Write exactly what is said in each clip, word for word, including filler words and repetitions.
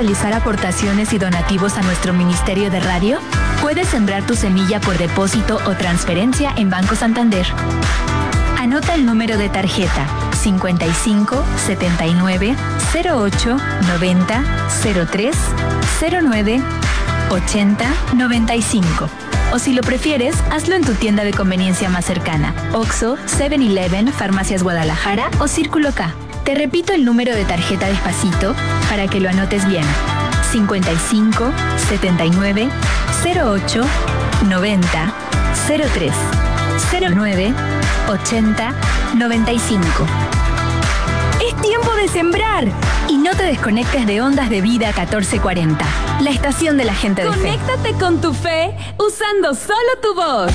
realizar aportaciones y donativos a nuestro Ministerio de Radio? Puedes sembrar tu semilla por depósito o transferencia en Banco Santander. Anota el número de tarjeta cincuenta y cinco, setenta y nueve, cero ocho, noventa, cero tres, cero nueve, ochenta, noventa y cinco. O si lo prefieres, hazlo en tu tienda de conveniencia más cercana: Oxxo, seven eleven, Farmacias Guadalajara o Círculo K. Te repito el número de tarjeta despacito para que lo anotes bien: cincuenta y cinco, setenta y nueve, cero ocho, noventa, cero tres, cero nueve, ochenta, noventa y cinco. ¡Es tiempo de sembrar! Y no te desconectes de Ondas de Vida catorce cuarenta, la estación de la gente de fe. Conéctate con tu fe usando solo tu voz.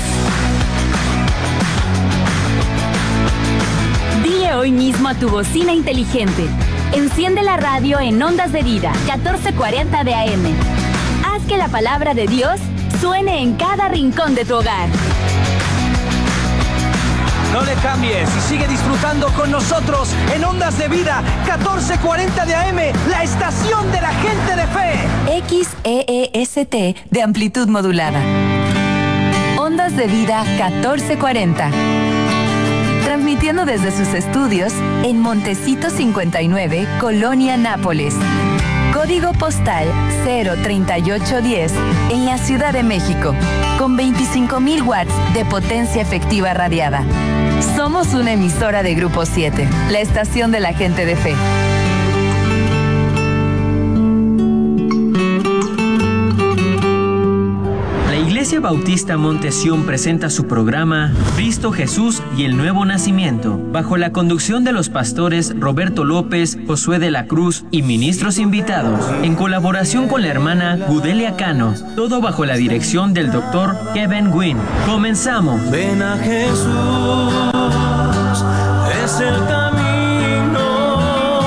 Dile hoy mismo a tu bocina inteligente: enciende la radio en Ondas de Vida catorce cuarenta de A M. Haz que la palabra de Dios suene en cada rincón de tu hogar. No le cambies y sigue disfrutando con nosotros en Ondas de Vida catorce cuarenta de A M, la estación de la gente de fe. X E E S T de amplitud modulada. Ondas de Vida catorce cuarenta. Transmitiendo desde sus estudios en Montecito cincuenta y nueve, Colonia Nápoles. Código postal cero treinta y ocho diez en la Ciudad de México, con veinticinco mil watts de potencia efectiva radiada. Somos una emisora de Grupo siete, la estación de la gente de fe. La Iglesia Bautista Monte Sión presenta su programa Cristo Jesús y el Nuevo Nacimiento, bajo la conducción de los pastores Roberto López, Josué de la Cruz y ministros invitados, en colaboración con la hermana Gudelia Cano, todo bajo la dirección del doctor Kevin Gwynn. Comenzamos. Ven a Jesús, es el camino,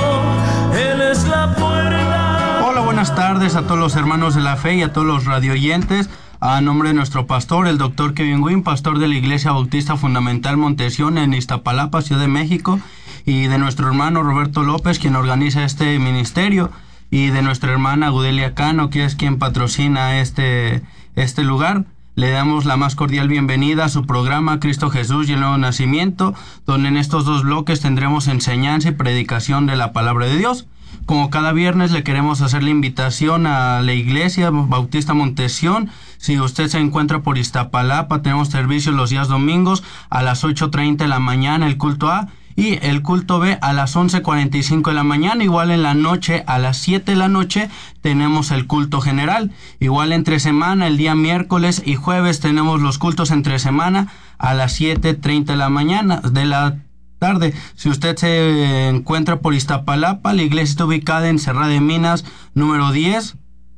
Él es la puerta. Hola, buenas tardes a todos los hermanos de la fe y a todos los radioyentes. A nombre de nuestro pastor, el doctor Kevin Gwynn, pastor de la Iglesia Bautista Fundamental Monte Sión en Iztapalapa, Ciudad de México, y de nuestro hermano Roberto López, quien organiza este ministerio, y de nuestra hermana Gudelia Cano, que es quien patrocina este, este lugar. Le damos la más cordial bienvenida a su programa Cristo Jesús y el Nuevo Nacimiento, donde en estos dos bloques tendremos enseñanza y predicación de la palabra de Dios. Como cada viernes le queremos hacer la invitación a la Iglesia Bautista Monte Sión. Si usted se encuentra por Iztapalapa, tenemos servicio los días domingos a las ocho treinta de la mañana, el culto A, y el culto B a las once cuarenta y cinco de la mañana. Igual en la noche, a las siete de la noche, tenemos el culto general. Igual entre semana, el día miércoles y jueves, tenemos los cultos entre semana a las siete treinta de la mañana, de la tarde. Si usted se encuentra por Iztapalapa, la iglesia está ubicada en Cerrada de Minas, número diez.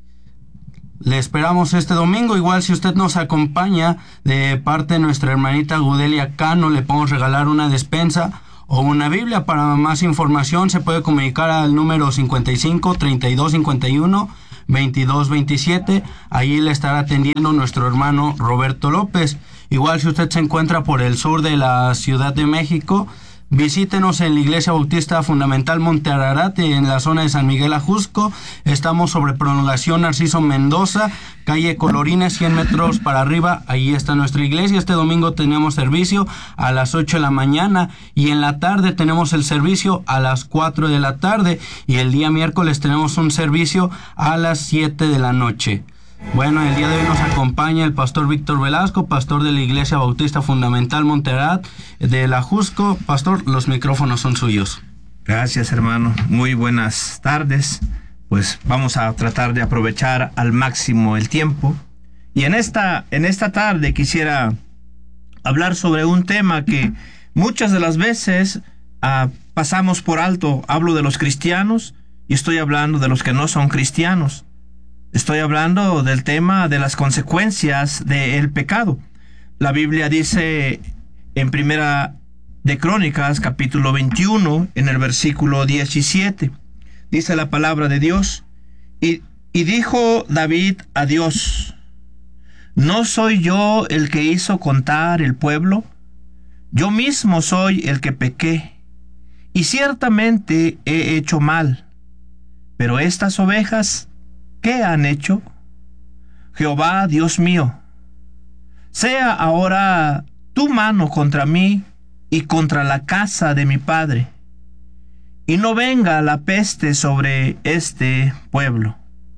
Le esperamos este domingo. Igual si usted nos acompaña de parte de nuestra hermanita Gudelia Cano, le podemos regalar una despensa o una Biblia. Para más información se puede comunicar al número cincuenta y cinco, treinta y dos, cincuenta y uno, veintidós, veintisiete. Allí le estará atendiendo nuestro hermano Roberto López. Igual si usted se encuentra por el sur de la Ciudad de México, visítenos en la Iglesia Bautista Fundamental Monte Ararat, en la zona de San Miguel Ajusco. Estamos sobre Prolongación Narciso Mendoza, calle Colorines, cien metros para arriba. Ahí está nuestra iglesia. Este domingo tenemos servicio a las ocho de la mañana y en la tarde tenemos el servicio a las cuatro de la tarde, y el día miércoles tenemos un servicio a las siete de la noche. Bueno, el día de hoy nos acompaña el pastor Víctor Velasco, pastor de la Iglesia Bautista Fundamental Monte Ararat de la Ajusco. Pastor, los micrófonos son suyos. Gracias, hermano. Muy buenas tardes. Pues vamos a tratar de aprovechar al máximo el tiempo. Y en esta, en esta tarde quisiera hablar sobre un tema que muchas de las veces uh, pasamos por alto. Hablo de los cristianos y estoy hablando de los que no son cristianos. Estoy hablando del tema de las consecuencias del pecado. La Biblia dice en Primera de Crónicas, capítulo veintiuno, en el versículo diecisiete, dice la palabra de Dios, y, y dijo David a Dios: ¿no soy yo el que hizo contar el pueblo? Yo mismo soy el que pequé, y ciertamente he hecho mal. Pero estas ovejas ¿qué han hecho? Jehová, Dios mío, sea ahora tu mano contra mí y contra la casa de mi padre, y no venga la peste sobre este pueblo.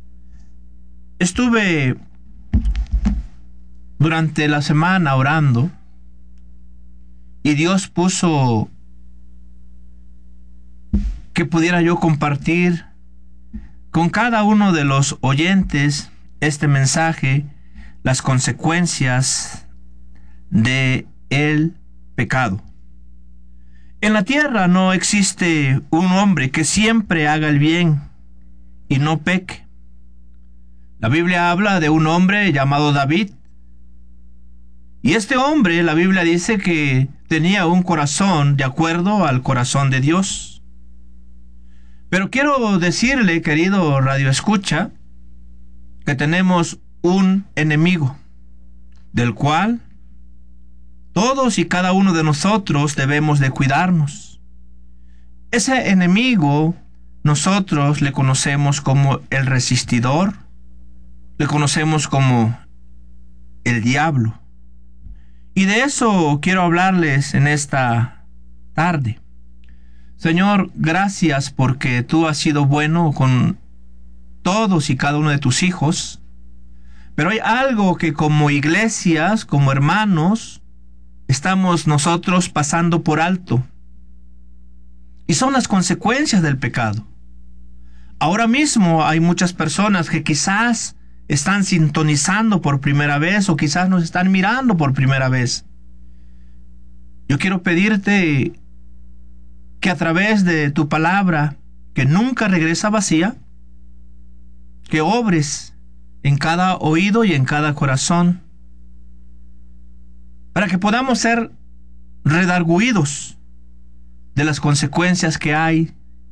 Estuve durante la semana orando y Dios puso que pudiera yo compartir con cada uno de los oyentes este mensaje, las consecuencias de el pecado. En la tierra no existe un hombre que siempre haga el bien y no peque. La Biblia habla de un hombre llamado David. Y este hombre, la Biblia dice que tenía un corazón de acuerdo al corazón de Dios. Pero quiero decirle, querido Radio Escucha, que tenemos un enemigo, del cual todos y cada uno de nosotros debemos de cuidarnos. Ese enemigo nosotros le conocemos como el resistidor, le conocemos como el diablo. Y de eso quiero hablarles en esta tarde. Señor, gracias porque tú has sido bueno con todos y cada uno de tus hijos. Pero hay algo que como iglesias, como hermanos, estamos nosotros pasando por alto. Y son las consecuencias del pecado. Ahora mismo hay muchas personas que quizás están sintonizando por primera vez o quizás nos están mirando por primera vez. Yo quiero pedirte que a través de tu palabra, que nunca regresa vacía, que obres en cada oído y en cada corazón, para que podamos ser redarguidos de las consecuencias que hay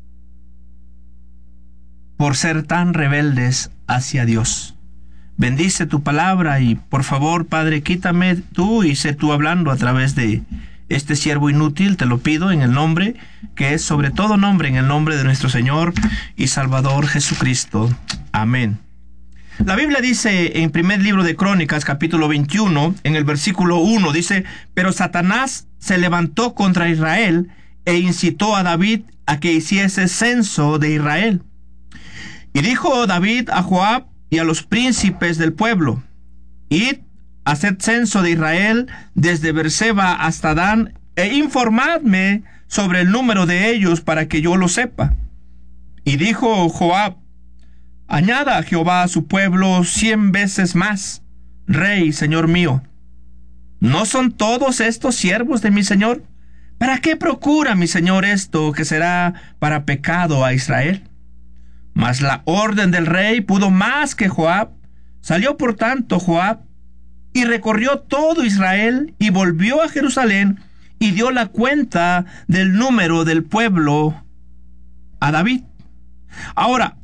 por ser tan rebeldes hacia Dios. Bendice tu palabra y por favor, Padre, quítame tú y sé tú hablando a través de este siervo inútil, te lo pido en el nombre que es sobre todo nombre, en el nombre de nuestro Señor y Salvador Jesucristo. Amén. La Biblia dice en primer libro de Crónicas, capítulo veintiuno, en el versículo uno, dice: pero Satanás se levantó contra Israel e incitó a David a que hiciese censo de Israel. Y dijo David a Joab y a los príncipes del pueblo: id, haced censo de Israel desde Berseba hasta Dan, e informadme sobre el número de ellos para que yo lo sepa. Y dijo Joab: añada a Jehová a su pueblo cien veces más, rey, señor mío. ¿No son todos estos siervos de mi señor? ¿Para qué procura mi señor esto que será para pecado a Israel? Mas la orden del rey pudo más que Joab. Salió por tanto Joab y recorrió todo Israel y volvió a Jerusalén y dio la cuenta del número del pueblo a David. Ahora,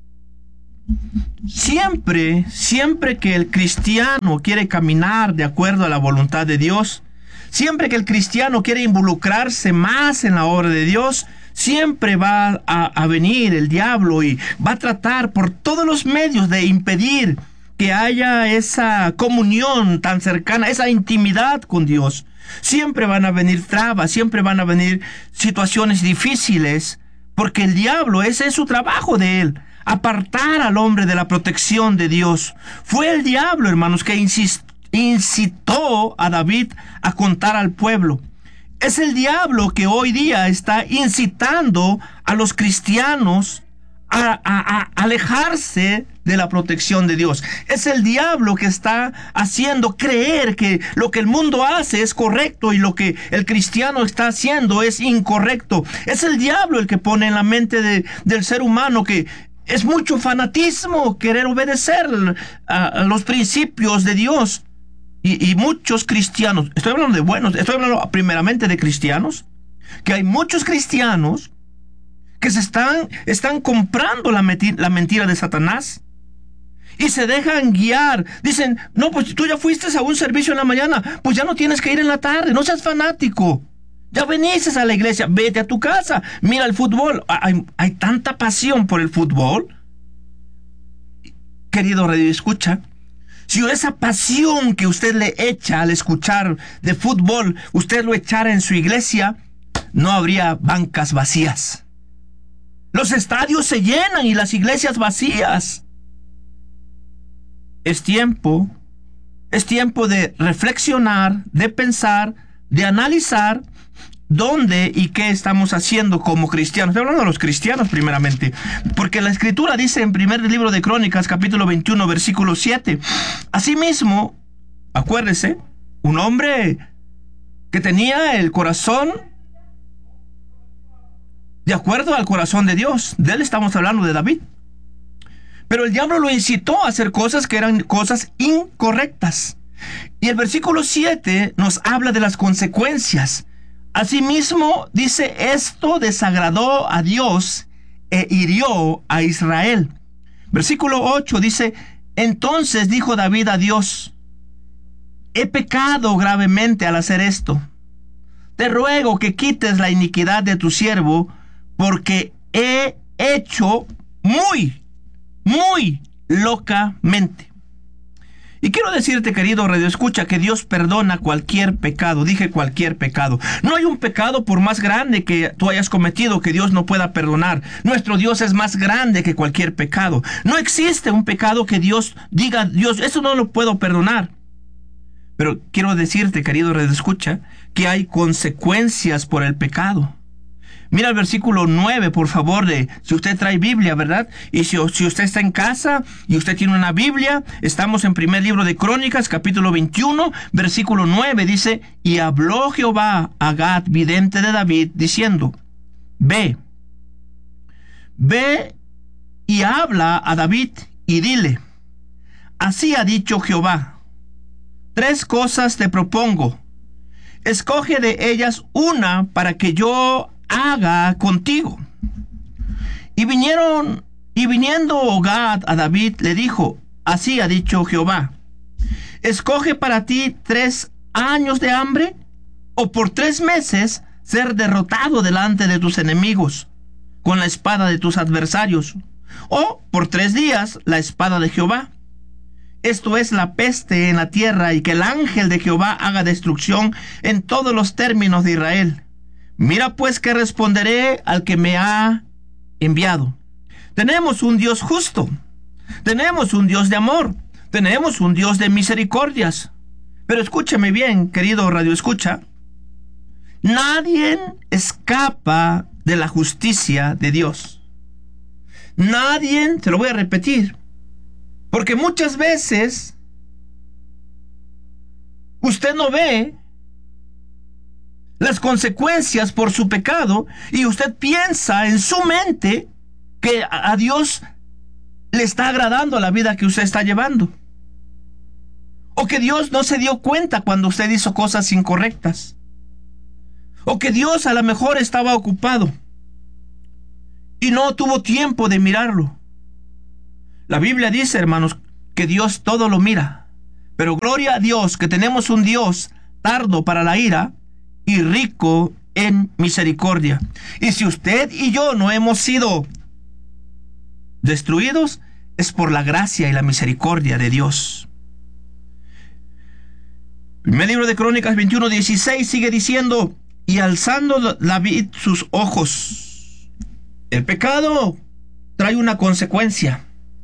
siempre, siempre que el cristiano quiere caminar de acuerdo a la voluntad de Dios, siempre que el cristiano quiere involucrarse más en la obra de Dios, siempre va a, a venir el diablo y va a tratar por todos los medios de impedir que haya esa comunión tan cercana, esa intimidad con Dios. Siempre van a venir trabas, siempre van a venir situaciones difíciles, porque el diablo, ese es su trabajo de él, apartar al hombre de la protección de Dios. Fue el diablo, hermanos, que incitó a David a contar al pueblo. Es el diablo que hoy día está incitando a los cristianos a, a, a alejarse de la protección de Dios. Es el diablo que está haciendo creer que lo que el mundo hace es correcto y lo que el cristiano está haciendo es incorrecto. Es el diablo el que pone en la mente de, del ser humano que es mucho fanatismo querer obedecer a, a los principios de Dios. Y, y muchos cristianos, estoy hablando de buenos, estoy hablando primeramente de cristianos, que hay muchos cristianos que se están, están comprando la, meti, la mentira de Satanás y se dejan guiar. Dicen, no, pues tú ya fuiste a un servicio en la mañana, pues ya no tienes que ir en la tarde, no seas fanático. Ya viniste a la iglesia, vete a tu casa, mira el fútbol. Hay, hay tanta pasión por el fútbol. querido radio escucha, si esa pasión que usted le echa al escuchar de fútbol, usted lo echara en su iglesia, no habría bancas vacías. Los estadios se llenan y las iglesias vacías. Es tiempo, es tiempo de reflexionar, de pensar, de analizar dónde y qué estamos haciendo como cristianos. Estoy hablando de los cristianos primeramente, porque la Escritura dice en primer libro de Crónicas, capítulo veintiuno, versículo siete. Asimismo, acuérdese, un hombre que tenía el corazón de acuerdo al corazón de Dios. De él estamos hablando, de David. Pero el diablo lo incitó a hacer cosas que eran cosas incorrectas. Y el versículo siete nos habla de las consecuencias. Asimismo, dice, esto desagradó a Dios e hirió a Israel. Versículo ocho dice, entonces dijo David a Dios, he pecado gravemente al hacer esto. Te ruego que quites la iniquidad de tu siervo, porque he hecho muy, muy locamente. Y quiero decirte, querido radio escucha, que Dios perdona cualquier pecado. Dije cualquier pecado. No hay un pecado por más grande que tú hayas cometido que Dios no pueda perdonar. Nuestro Dios es más grande que cualquier pecado. No existe un pecado que Dios diga, Dios, eso no lo puedo perdonar. Pero quiero decirte, querido radio escucha, que hay consecuencias por el pecado. Mira el versículo nueve, por favor, de si usted trae Biblia, ¿verdad? Y si, si usted está en casa y usted tiene una Biblia, estamos en primer libro de Crónicas, capítulo veintiuno, versículo nueve, dice, y habló Jehová a Gad, vidente de David, diciendo, ve, ve y habla a David y dile, así ha dicho Jehová, tres cosas te propongo, escoge de ellas una para que yo haga contigo. Y vinieron, y viniendo Gad a David, le dijo, así ha dicho Jehová, escoge para ti tres años de hambre, o por tres meses ser derrotado delante de tus enemigos, con la espada de tus adversarios, o por tres días la espada de Jehová. Esto es la peste en la tierra, y que el ángel de Jehová haga destrucción en todos los términos de Israel. Mira pues que responderé al que me ha enviado. Tenemos un Dios justo, tenemos un Dios de amor, tenemos un Dios de misericordias. Pero escúchame bien, querido radio escucha, nadie escapa de la justicia de Dios. Nadie, te lo voy a repetir, porque muchas veces usted no ve las consecuencias por su pecado y usted piensa en su mente que a Dios le está agradando la vida que usted está llevando, o que Dios no se dio cuenta cuando usted hizo cosas incorrectas, o que Dios a lo mejor estaba ocupado y no tuvo tiempo de mirarlo. La Biblia dice, hermanos, que Dios todo lo mira, pero gloria a Dios que tenemos un Dios tardo para la ira y rico en misericordia. Y si usted y yo no hemos sido destruidos, es por la gracia y la misericordia de Dios. Primer libro de Crónicas veintiuno, dieciséis sigue diciendo, y alzando David sus ojos. El pecado trae una consecuencia.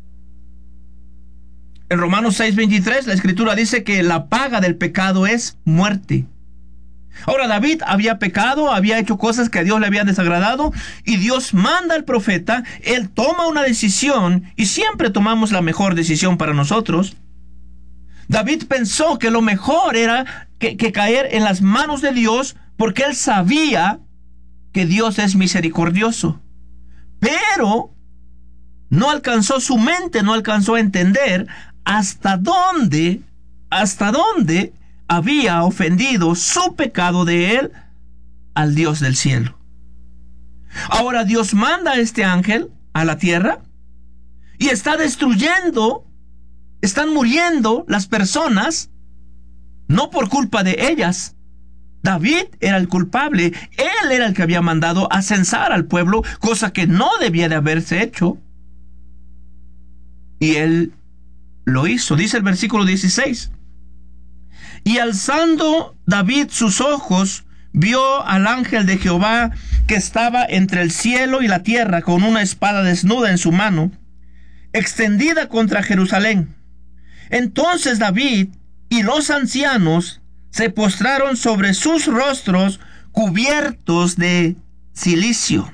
En Romanos seis, veintitrés la Escritura dice que la paga del pecado es muerte. Ahora, David había pecado, había hecho cosas que a Dios le habían desagradado, y Dios manda al profeta, él toma una decisión, y siempre tomamos la mejor decisión para nosotros. David pensó que lo mejor era que, que caer en las manos de Dios, porque él sabía que Dios es misericordioso. Pero no alcanzó su mente, no alcanzó a entender hasta dónde, hasta dónde había ofendido su pecado de él al Dios del cielo. Ahora Dios manda a este ángel a la tierra y está destruyendo, están muriendo las personas, no por culpa de ellas. David era el culpable, él era el que había mandado a censar al pueblo, cosa que no debía de haberse hecho. Y él lo hizo. Dice el versículo dieciséis. Y alzando David sus ojos, vio al ángel de Jehová que estaba entre el cielo y la tierra con una espada desnuda en su mano, extendida contra Jerusalén. Entonces David y los ancianos se postraron sobre sus rostros cubiertos de cilicio.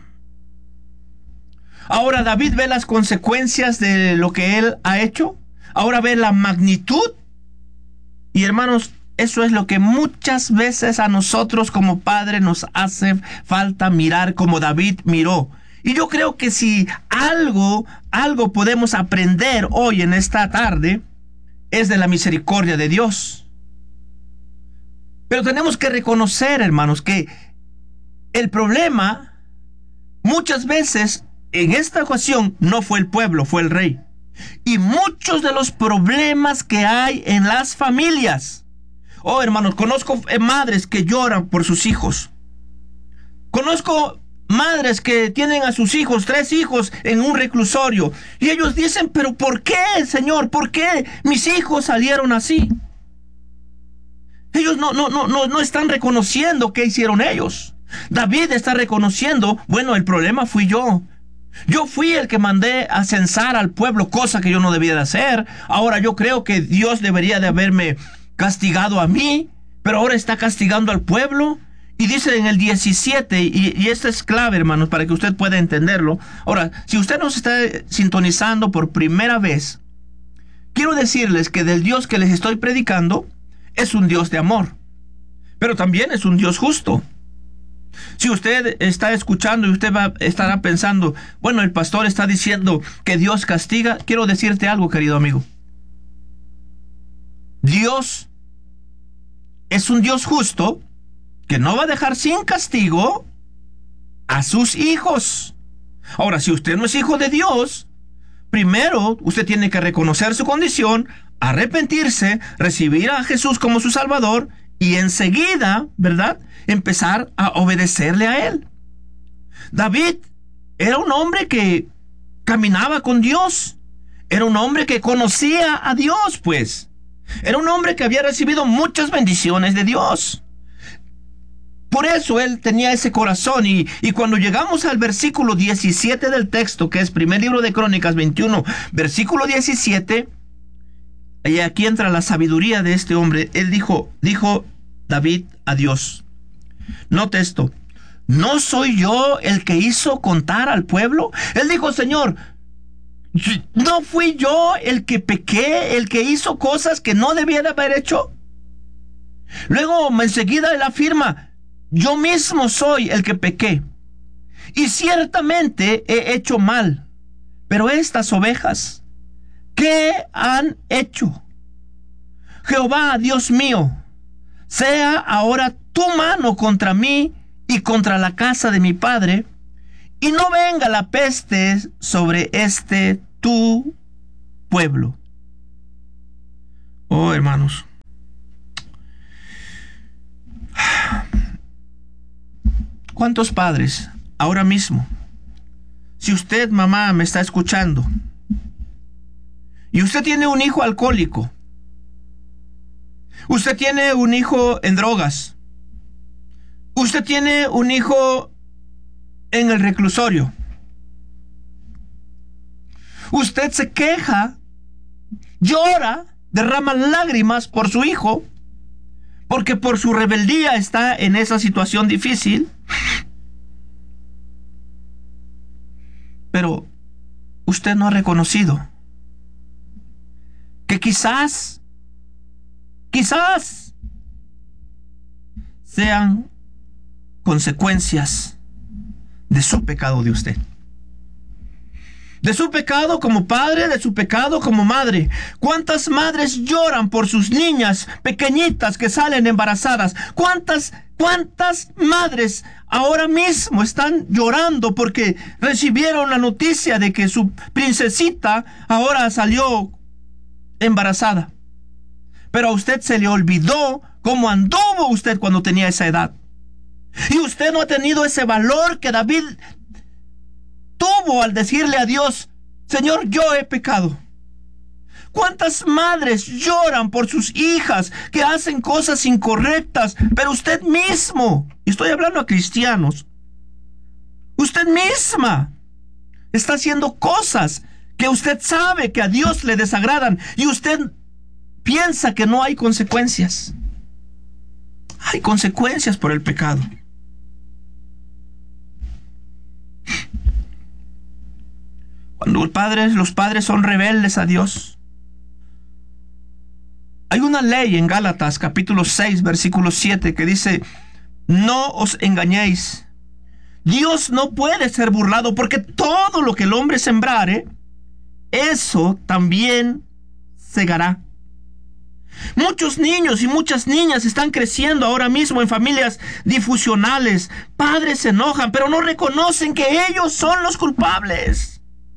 Ahora David ve las consecuencias de lo que él ha hecho. Ahora ve la magnitud. Y hermanos, eso es lo que muchas veces a nosotros como padres nos hace falta mirar, como David miró. Y yo creo que si algo, algo podemos aprender hoy en esta tarde, es de la misericordia de Dios. Pero tenemos que reconocer, hermanos, que el problema muchas veces en esta ocasión no fue el pueblo, fue el rey. Y muchos de los problemas que hay en las familias. Oh, hermanos, conozco madres que lloran por sus hijos. Conozco madres que tienen a sus hijos, tres hijos en un reclusorio. Y ellos dicen, pero ¿por qué, Señor? ¿Por qué mis hijos salieron así? Ellos no, no, no, no, no están reconociendo qué hicieron ellos. David está reconociendo, bueno, el problema fui yo. Yo fui el que mandé a censar al pueblo, cosa que yo no debía de hacer. Ahora yo creo que Dios debería de haberme castigado a mí, pero ahora está castigando al pueblo. Y dice en el diecisiete, y, y esto es clave, hermanos, para que usted pueda entenderlo. Ahora, si usted nos está sintonizando por primera vez, quiero decirles que del Dios que les estoy predicando es un Dios de amor, pero también es un Dios justo. Si usted está escuchando y usted va, estará pensando, bueno, el pastor está diciendo que Dios castiga, quiero decirte algo, querido amigo. Dios es un Dios justo que no va a dejar sin castigo a sus hijos. Ahora, si usted no es hijo de Dios, primero usted tiene que reconocer su condición, arrepentirse, recibir a Jesús como su Salvador y enseguida, ¿verdad?, empezar a obedecerle a Él. David era un hombre que caminaba con Dios. Era un hombre que conocía a Dios, pues. Era un hombre que había recibido muchas bendiciones de Dios. Por eso él tenía ese corazón. Y, y cuando llegamos al versículo diecisiete del texto, que es primer libro de Crónicas veintiuno, versículo diecisiete, y aquí entra la sabiduría de este hombre. Él dijo, dijo David a Dios, note esto, ¿no soy yo el que hizo contar al pueblo? Él dijo, Señor, ¿no fui yo el que pequé, el que hizo cosas que no debía de haber hecho? Luego enseguida él afirma, yo mismo soy el que pequé, y ciertamente he hecho mal, pero estas ovejas, ¿qué han hecho? Jehová, Dios mío, sea ahora tu mano contra mí y contra la casa de mi padre, y no venga la peste sobre este tu pueblo. Oh, hermanos, ¿cuántos padres ahora mismo, si usted, mamá, me está escuchando, y usted tiene un hijo alcohólico, usted tiene un hijo en drogas, usted tiene un hijo en el reclusorio, usted se queja, llora, derrama lágrimas por su hijo, porque por su rebeldía está en esa situación difícil, pero usted no ha reconocido que quizás Quizás sean consecuencias de su pecado de usted. De su pecado como padre, de su pecado como madre. ¿Cuántas madres lloran por sus niñas pequeñitas que salen embarazadas? ¿Cuántas, cuántas madres ahora mismo están llorando porque recibieron la noticia de que su princesita ahora salió embarazada? Pero a usted se le olvidó cómo anduvo usted cuando tenía esa edad. Y usted no ha tenido ese valor que David tuvo al decirle a Dios, Señor, yo he pecado. ¿Cuántas madres lloran por sus hijas que hacen cosas incorrectas? Pero usted mismo, y estoy hablando a cristianos, usted misma está haciendo cosas que usted sabe que a Dios le desagradan y usted piensa que no hay consecuencias. Hay consecuencias por el pecado. Cuando el padre, los padres son rebeldes a Dios. Hay una ley en Gálatas capítulo seis versículo siete que dice: no os engañéis, Dios no puede ser burlado, porque todo lo que el hombre sembrare, eso también segará. Muchos niños y muchas niñas están creciendo ahora mismo en familias disfuncionales. Padres se enojan, pero no reconocen que ellos son los culpables.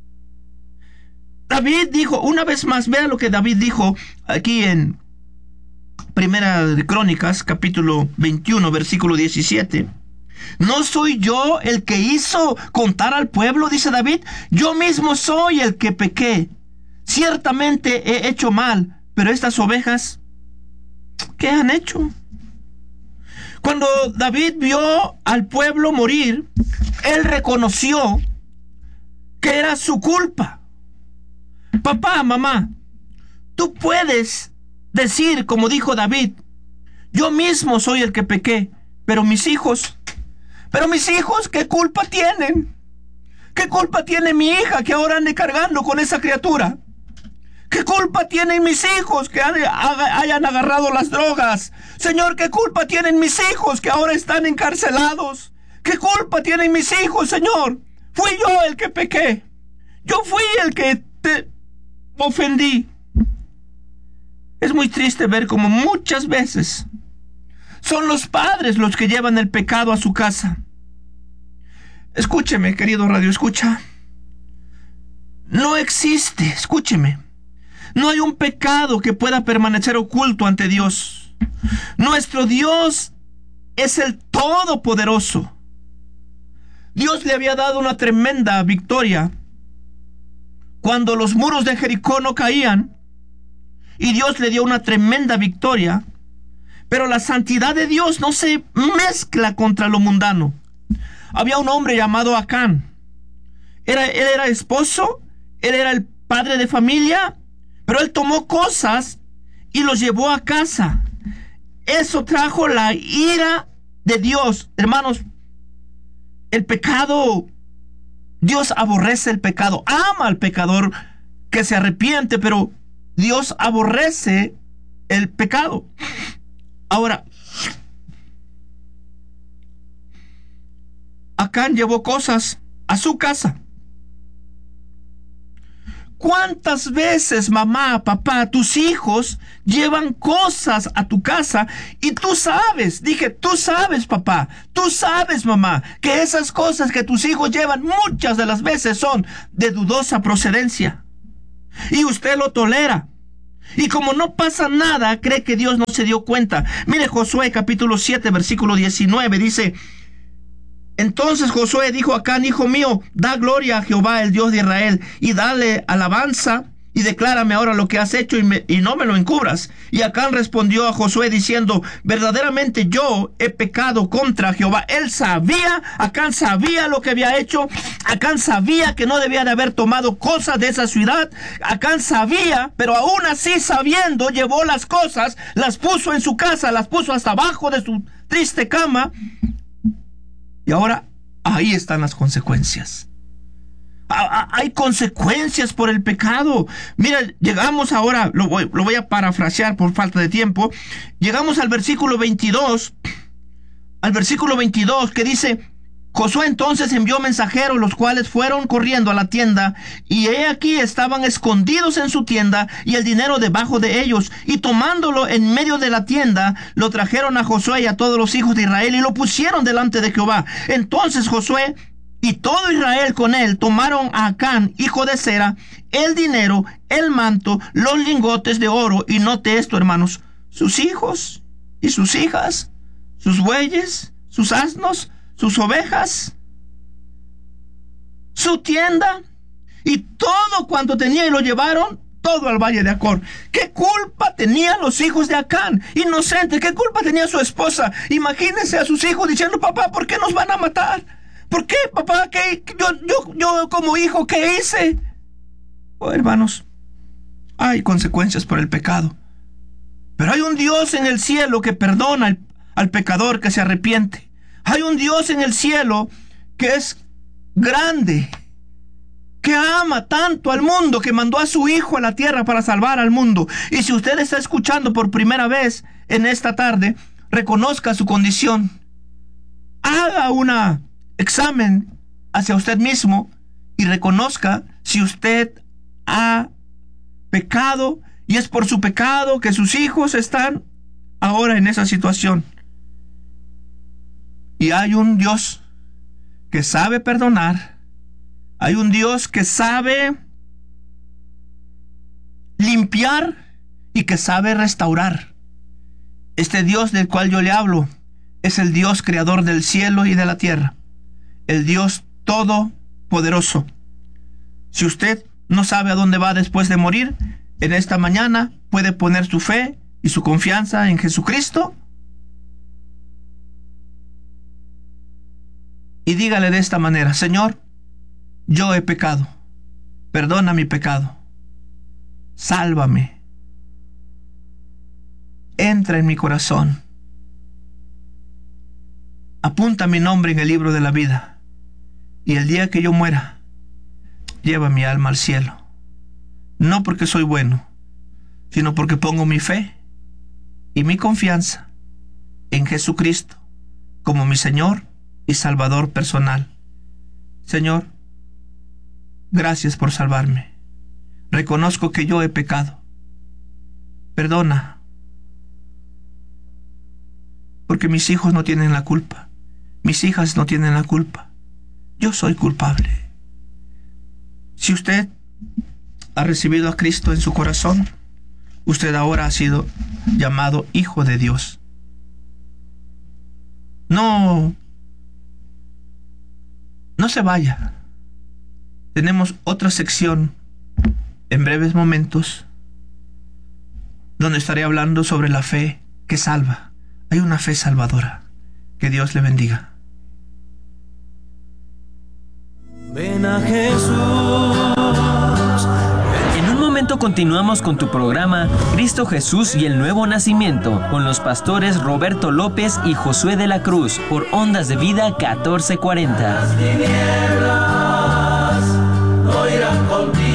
David dijo, una vez más, vea lo que David dijo aquí en Primera de Crónicas, capítulo veintiuno, versículo diecisiete. ¿No soy yo el que hizo contar al pueblo? Dice David. Yo mismo soy el que pequé. Ciertamente he hecho mal, pero estas ovejas, ¿qué han hecho? Cuando David vio al pueblo morir, él reconoció que era su culpa. Papá, mamá, tú puedes decir, como dijo David, yo mismo soy el que pequé, pero mis hijos, pero mis hijos, ¿qué culpa tienen? ¿Qué culpa tiene mi hija que ahora ande cargando con esa criatura? ¿Qué culpa tienen mis hijos que hayan agarrado las drogas? Señor, ¿qué culpa tienen mis hijos que ahora están encarcelados? ¿Qué culpa tienen mis hijos, Señor? Fui yo el que pequé. Yo fui el que te ofendí. Es muy triste ver cómo muchas veces son los padres los que llevan el pecado a su casa. Escúcheme, querido radio escucha. No existe, escúcheme. No hay un pecado que pueda permanecer oculto ante Dios. Nuestro Dios es el Todopoderoso. Dios le había dado una tremenda victoria cuando los muros de Jericó no caían, y Dios le dio una tremenda victoria. Pero la santidad de Dios no se mezcla contra lo mundano. Había un hombre llamado Acán. Era, él era esposo, él era el padre de familia, pero él tomó cosas y los llevó a casa. Eso trajo la ira de Dios. Hermanos, el pecado, Dios aborrece el pecado, ama al pecador que se arrepiente, pero Dios aborrece el pecado. Ahora, Acán llevó cosas a su casa. ¿Cuántas veces, mamá, papá, tus hijos llevan cosas a tu casa y tú sabes, dije, tú sabes, papá, tú sabes, mamá, que esas cosas que tus hijos llevan muchas de las veces son de dudosa procedencia? Y usted lo tolera. Y como no pasa nada, cree que Dios no se dio cuenta. Mire Josué capítulo siete, versículo diecinueve, dice: entonces Josué dijo a Acán, hijo mío, da gloria a Jehová, el Dios de Israel, y dale alabanza, y declárame ahora lo que has hecho, y, me, y no me lo encubras. Y Acán respondió a Josué diciendo: verdaderamente yo he pecado contra Jehová. Él sabía, Acán sabía lo que había hecho. Acán sabía que no debía de haber tomado cosas de esa ciudad. Acán sabía, pero aún así sabiendo, llevó las cosas, las puso en su casa, las puso hasta abajo de su triste cama. Y ahora ahí están las consecuencias. Hay consecuencias por el pecado. Mira, llegamos ahora, lo voy, lo voy a parafrasear por falta de tiempo. Llegamos al versículo veintidós. Al versículo veintidós que dice: Josué entonces envió mensajeros, los cuales fueron corriendo a la tienda, y he aquí estaban escondidos en su tienda, y el dinero debajo de ellos, y tomándolo en medio de la tienda, lo trajeron a Josué y a todos los hijos de Israel, y lo pusieron delante de Jehová. Entonces Josué y todo Israel con él tomaron a Acán, hijo de Zera, el dinero, el manto, los lingotes de oro, y note esto, hermanos, sus hijos y sus hijas, sus bueyes, sus asnos, sus ovejas, su tienda y todo cuanto tenía, y lo llevaron todo al valle de Acor. ¿Qué culpa tenían los hijos de Acán? Inocentes. ¿Qué culpa tenía su esposa? Imagínense a sus hijos diciendo, papá, ¿por qué nos van a matar? ¿Por qué, papá? ¿Qué? Yo, yo, yo como hijo, ¿qué hice? Oh, hermanos, hay consecuencias por el pecado. Pero hay un Dios en el cielo que perdona al, al pecador que se arrepiente. Hay un Dios en el cielo que es grande, que ama tanto al mundo, que mandó a su Hijo a la tierra para salvar al mundo. Y si usted está escuchando por primera vez en esta tarde, reconozca su condición. Haga un examen hacia usted mismo y reconozca si usted ha pecado, y es por su pecado que sus hijos están ahora en esa situación. Y hay un Dios que sabe perdonar. Hay un Dios que sabe limpiar y que sabe restaurar. Este Dios del cual yo le hablo es el Dios creador del cielo y de la tierra, el Dios todopoderoso. Si usted no sabe a dónde va después de morir, en esta mañana puede poner su fe y su confianza en Jesucristo y dígale de esta manera: Señor, yo he pecado, perdona mi pecado, sálvame, entra en mi corazón, apunta mi nombre en el libro de la vida, y el día que yo muera, lleva mi alma al cielo. No porque soy bueno, sino porque pongo mi fe y mi confianza en Jesucristo como mi Señor y Salvador personal. Señor, gracias por salvarme. Reconozco que yo he pecado. Perdona, porque mis hijos no tienen la culpa. Mis hijas no tienen la culpa. Yo soy culpable. Si usted ha recibido a Cristo en su corazón, usted ahora ha sido llamado hijo de Dios. No, no se vaya. Tenemos otra sección en breves momentos donde estaré hablando sobre la fe que salva. Hay una fe salvadora. Que Dios le bendiga. Ven a Jesús. En un momento continuamos con tu programa Cristo Jesús y el Nuevo Nacimiento con los pastores Roberto López y Josué de la Cruz por Ondas de Vida catorce cuarenta. Las tinieblas no irán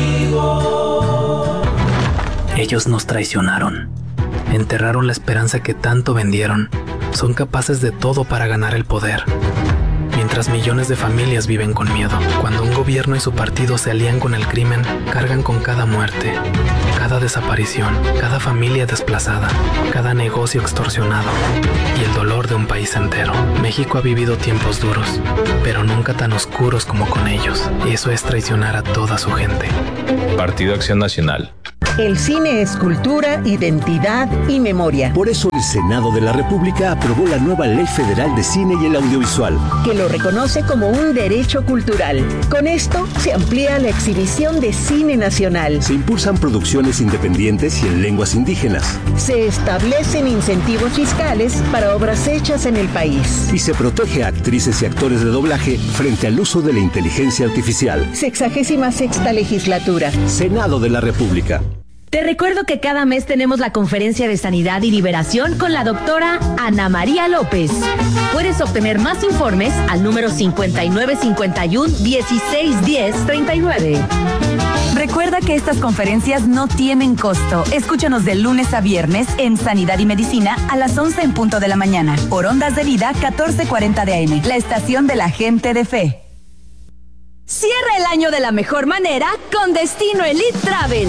contigo. Ellos nos traicionaron, enterraron la esperanza que tanto vendieron, son capaces de todo para ganar el poder. Mientras millones de familias viven con miedo, cuando un gobierno y su partido se alían con el crimen, cargan con cada muerte, cada desaparición, cada familia desplazada, cada negocio extorsionado y el dolor de un país entero. México ha vivido tiempos duros, pero nunca tan oscuros como con ellos, y eso es traicionar a toda su gente. Partido Acción Nacional. El cine es cultura, identidad y memoria. Por eso el Senado de la República aprobó la nueva Ley Federal de Cine y el Audiovisual, que lo reconoce como un derecho cultural. Con esto se amplía la exhibición de cine nacional. Se impulsan producciones independientes y en lenguas indígenas. Se establecen incentivos fiscales para obras hechas en el país. Y se protege a actrices y actores de doblaje frente al uso de la inteligencia artificial. Sexagésima sexta legislatura. Senado de la República. Te recuerdo que cada mes tenemos la conferencia de sanidad y liberación con la doctora Ana María López. Puedes obtener más informes al número cincuenta y nueve cincuenta y uno dieciséis diez treinta y nueve. Recuerda que estas conferencias no tienen costo. Escúchanos de lunes a viernes en Sanidad y Medicina a las once en punto de la mañana por Ondas de Vida catorce cuarenta de A M, la estación de la gente de fe. Cierra el año de la mejor manera con Destino Elite Travel.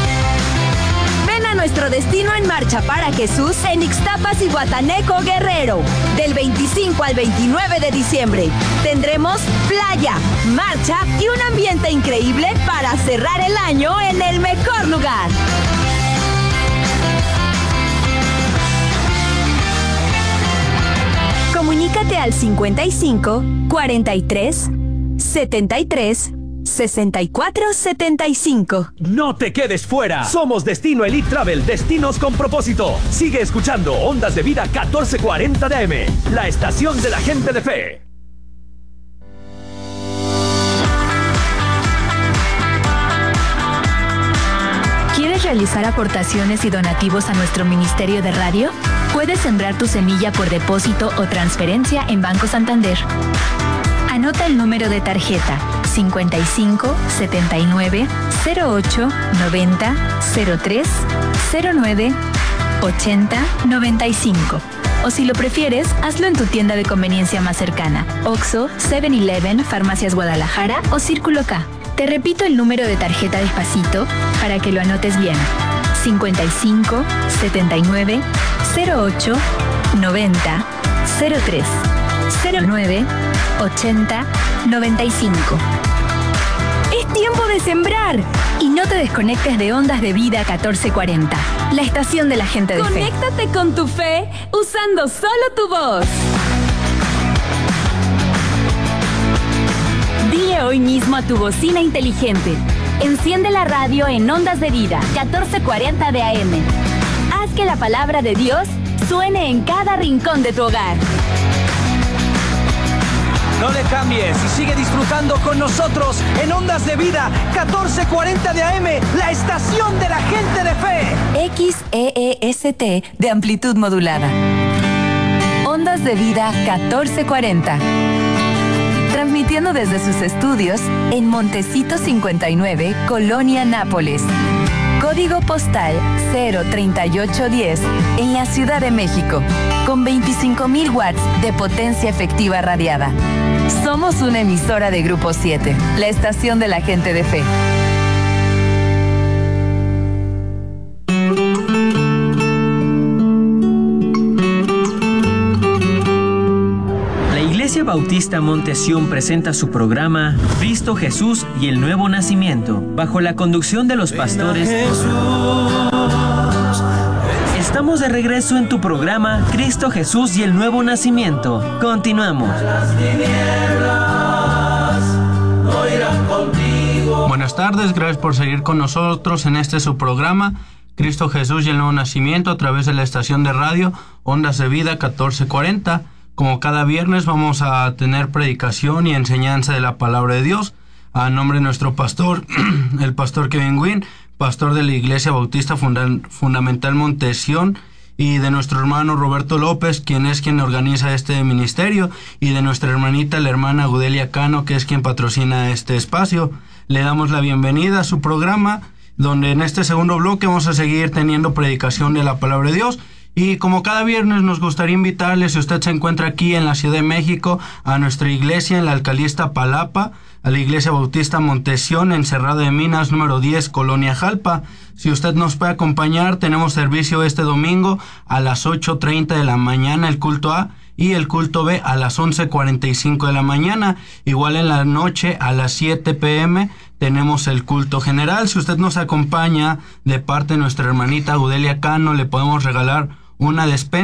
Ven a nuestro Destino en Marcha para Jesús en Ixtapas y Guataneco, Guerrero. Del veinticinco al veintinueve de diciembre tendremos playa, marcha y un ambiente increíble para cerrar el año en el mejor lugar. Comunícate al cincuenta y cinco, cuarenta y tres, setenta y tres, sesenta y cuatro setenta y cinco. No te quedes fuera. Somos Destino Elite Travel, destinos con propósito. Sigue escuchando Ondas de Vida catorce cuarenta de A M, la estación de la gente de fe. ¿Quieres realizar aportaciones y donativos a nuestro Ministerio de Radio? Puedes sembrar tu semilla por depósito o transferencia en Banco Santander. Anota el número de tarjeta cincuenta y cinco setenta y nueve cero ocho noventa cero tres cero nueve ochenta noventa y cinco. O si lo prefieres, hazlo en tu tienda de conveniencia más cercana: Oxxo, seven eleven, Farmacias Guadalajara o Círculo K. Te repito el número de tarjeta despacito para que lo anotes bien: cincuenta y cinco setenta y nueve cero ocho noventa cero tres cero nueve ochenta noventa y cinco. Es tiempo de sembrar. Y no te desconectes de Ondas de Vida catorce cuarenta, la estación de la gente de fe. Conéctate con tu fe usando solo tu voz. Dile hoy mismo a tu bocina inteligente: enciende la radio en Ondas de Vida catorce cuarenta de A M. Haz que la palabra de Dios suene en cada rincón de tu hogar. No le cambies y sigue disfrutando con nosotros en Ondas de Vida catorce cuarenta de A M, la estación de la gente de fe. X E E S T de amplitud modulada. Ondas de Vida catorce cuarenta. Transmitiendo desde sus estudios en Montecito cincuenta y nueve, Colonia Nápoles. Código postal cero treinta y ocho diez en la Ciudad de México, con veinticinco mil watts de potencia efectiva radiada. Somos una emisora de Grupo siete, la estación de la gente de fe. La Iglesia Bautista Montesión presenta su programa Cristo Jesús y el Nuevo Nacimiento, bajo la conducción de los pastores. Estamos de regreso en tu programa Cristo Jesús y el Nuevo Nacimiento. Continuamos. Buenas tardes, gracias por seguir con nosotros en este su programa Cristo Jesús y el Nuevo Nacimiento a través de la estación de radio Ondas de Vida catorce cuarenta. Como cada viernes vamos a tener predicación y enseñanza de la palabra de Dios. A nombre de nuestro pastor, el pastor Kevin Wynn, pastor de la Iglesia Bautista Funda- Fundamental Montesión, y de nuestro hermano Roberto López, quien es quien organiza este ministerio, y de nuestra hermanita, la hermana Gudelia Cano, que es quien patrocina este espacio. Le damos la bienvenida a su programa, donde en este segundo bloque vamos a seguir teniendo predicación de la palabra de Dios. Y como cada viernes nos gustaría invitarle, si usted se encuentra aquí en la Ciudad de México, a nuestra iglesia en la alcaldía Iztapalapa, a la Iglesia Bautista Montesión en Cerrado de Minas número diez, Colonia Jalpa. Si usted nos puede acompañar, tenemos servicio este domingo a las ocho treinta de la mañana, el culto A, y el culto B a las once cuarenta y cinco de la mañana. Igual en la noche a las siete pe eme tenemos el culto general. Si usted nos acompaña de parte de nuestra hermanita Gudelia Cano, le podemos regalar una despensa